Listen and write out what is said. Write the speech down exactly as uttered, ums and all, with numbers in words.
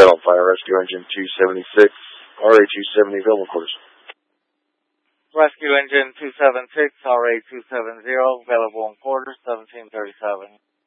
Seattle, Fire Rescue Engine two seventy-six, R A two seventy, available quarters. Rescue Engine two seventy-six, R A two seventy, available in quarters, seventeen thirty-seven.